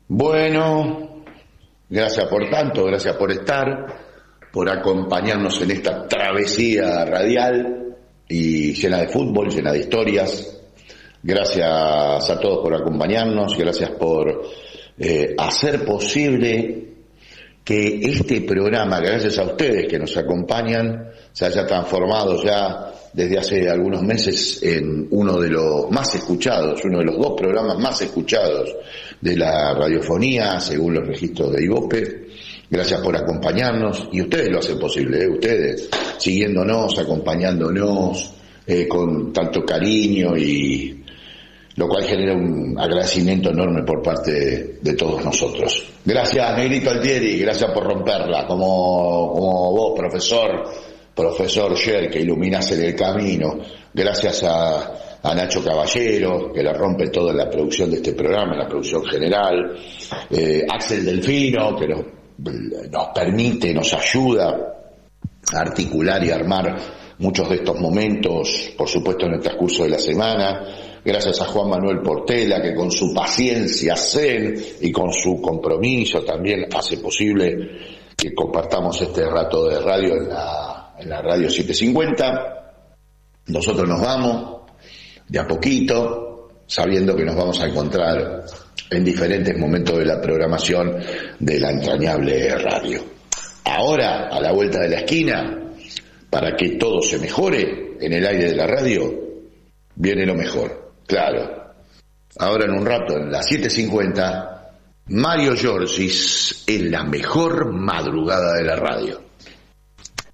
Bueno, gracias por tanto, gracias por estar, por acompañarnos en esta travesía radial y llena de fútbol, llena de historias. Gracias a todos por acompañarnos, gracias por hacer posible que este programa, gracias a ustedes que nos acompañan, se haya transformado ya desde hace algunos meses en uno de los más escuchados, uno de los dos programas más escuchados de la radiofonía, según los registros de Ibope. Gracias por acompañarnos, y ustedes lo hacen posible, ustedes, siguiéndonos, acompañándonos, con tanto cariño, y lo cual genera un agradecimiento enorme por parte de todos nosotros. Gracias, Negrito Altieri, gracias por romperla, como vos, profesor Sher, que iluminás en el camino. Gracias a Nacho Caballero, que la rompe toda la producción de este programa, la producción general. Axel Delfino, que nos permite, nos ayuda a articular y armar muchos de estos momentos, por supuesto, en el transcurso de la semana. Gracias a Juan Manuel Portela, que con su paciencia zen y con su compromiso también hace posible que compartamos este rato de radio en la radio 750. Nosotros nos vamos de a poquito, sabiendo que nos vamos a encontrar en diferentes momentos de la programación de la entrañable radio. Ahora, a la vuelta de la esquina, para que todo se mejore en el aire de la radio, viene lo mejor. Claro, ahora en un rato, en las 7:50, Mario Giorgis en la mejor madrugada de la radio.